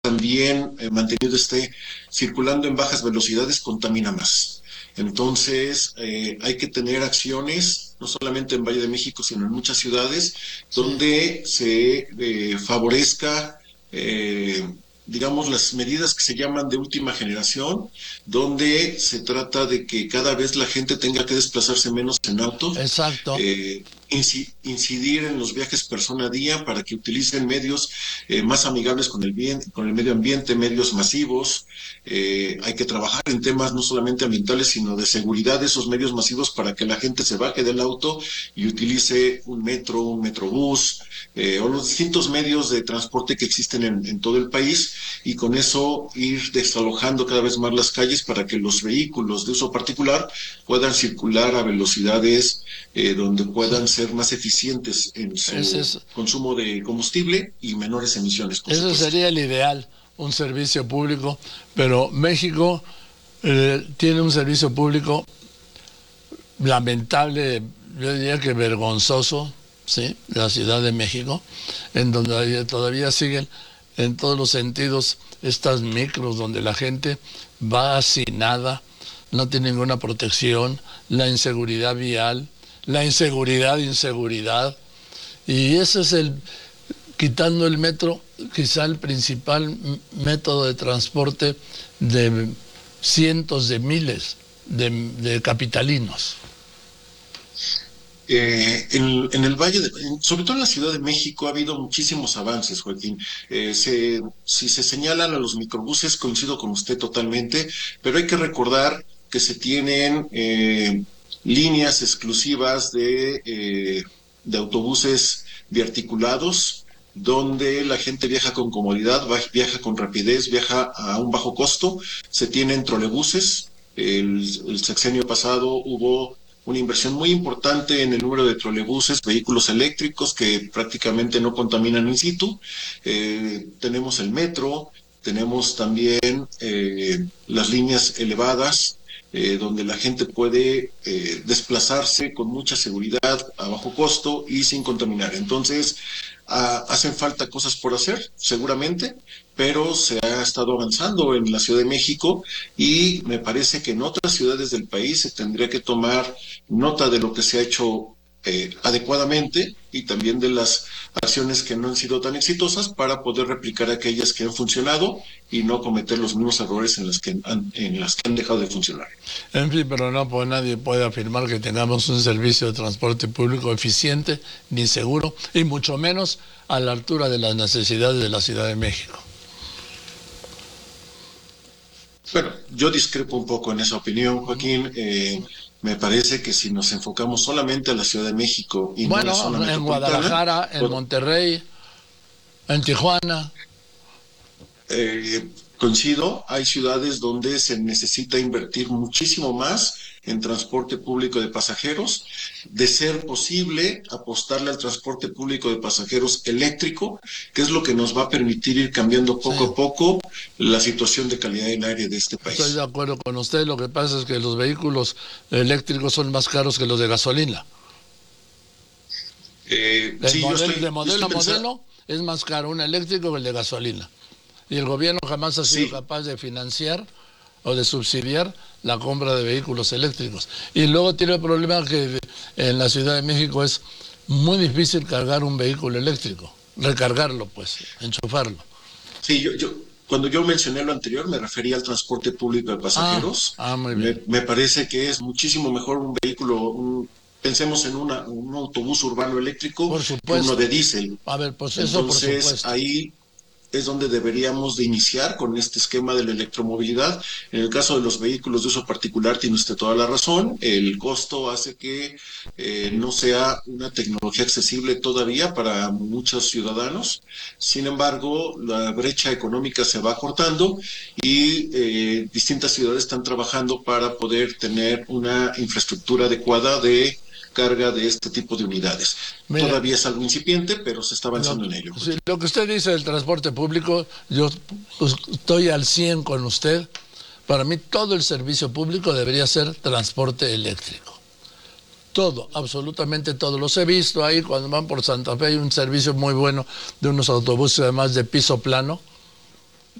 también mantenido esté circulando en bajas velocidades contamina más. Entonces, hay que tener acciones, no solamente en Valle de México, sino en muchas ciudades, Sí, donde se favorezca, eh, digamos, las medidas que se llaman de última generación, donde se trata de que cada vez la gente tenga que desplazarse menos en auto, exacto. incidir en los viajes persona a día para que utilicen medios más amigables con con el medio ambiente, medios masivos. Hay que trabajar en temas no solamente ambientales, sino de seguridad de esos medios masivos para que la gente se baje del auto y utilice un metro, un metrobús, o los distintos medios de transporte que existen en todo el país, y con eso ir desalojando cada vez más las calles para que los vehículos de uso particular puedan circular a velocidades donde Sí. puedan ser más eficientes en Ese su es, consumo de combustible y menores emisiones, por Eso supuesto. sería el ideal, un servicio público, pero México tiene un servicio público lamentable, yo diría que vergonzoso, ¿sí? La Ciudad de México, en donde todavía siguen en todos los sentidos estas micros donde la gente va hacinada, no tiene ninguna protección, la inseguridad vial, la inseguridad, y ese es quitando el metro, quizá el principal método de transporte de cientos de miles de capitalinos. En el sobre todo en la Ciudad de México, ha habido muchísimos avances, Joaquín. Si se señalan a los microbuses, coincido con usted totalmente, pero hay que recordar que se tienen líneas exclusivas de autobuses biarticulados, donde la gente viaja con comodidad, viaja con rapidez, viaja a un bajo costo. Se tienen trolebuses. El sexenio pasado hubo una inversión muy importante en el número de trolebuses, vehículos eléctricos que prácticamente no contaminan in situ. Tenemos el metro, tenemos también las líneas elevadas, donde la gente puede desplazarse con mucha seguridad, a bajo costo y sin contaminar. Entonces, hacen falta cosas por hacer, seguramente, pero se ha estado avanzando en la Ciudad de México, y me parece que en otras ciudades del país se tendría que tomar nota de lo que se ha hecho adecuadamente, y también de las acciones que no han sido tan exitosas, para poder replicar aquellas que han funcionado y no cometer los mismos errores en las que han dejado de funcionar. En fin, pero no, pues nadie puede afirmar que tengamos un servicio de transporte público eficiente ni seguro, y mucho menos a la altura de las necesidades de la Ciudad de México. Bueno, yo discrepo un poco en esa opinión, Joaquín. Me parece que si nos enfocamos solamente a la Ciudad de México y no a la zona Bueno, en metropolitana, Guadalajara, en pues, Monterrey, en Tijuana. coincido, hay ciudades donde se necesita invertir muchísimo más en transporte público de pasajeros. De ser posible, apostarle al transporte público de pasajeros eléctrico, que es lo que nos va a permitir ir cambiando Sí, poco a poco la situación de calidad del aire de este estoy de país. acuerdo con usted. Lo que pasa es que los vehículos eléctricos son más caros que los de gasolina. Sí, De yo modelo estoy a pensando, modelo es más caro un eléctrico que el de gasolina. Y el gobierno jamás ha sido sí. capaz de financiar o de subsidiar la compra de vehículos eléctricos. Y luego tiene el problema que en la Ciudad de México es muy difícil cargar un vehículo eléctrico, recargarlo pues, enchufarlo. Sí, cuando yo mencioné lo anterior, me refería al transporte público de pasajeros. Muy bien. Me parece que es muchísimo mejor un vehículo, pensemos en un autobús urbano eléctrico, Por que uno de supuesto. diésel. A ver, pues eso por Entonces, supuesto. ahí es donde deberíamos de iniciar con este esquema de la electromovilidad. En el caso de los vehículos de uso particular, tiene usted toda la razón. El costo hace que no sea una tecnología accesible todavía para muchos ciudadanos. Sin embargo, la brecha económica se va cortando, y distintas ciudades están trabajando para poder tener una infraestructura adecuada de carga de este tipo de unidades. Mire, Todavía es algo incipiente, pero se está avanzando en ello, sí, Joaquín. lo que usted dice del transporte público, yo pues, estoy al 100 con usted. Para mí todo el servicio público debería ser transporte eléctrico. Todo, absolutamente todo. Los he visto ahí cuando van por Santa Fe, hay un servicio muy bueno de unos autobuses además de piso plano,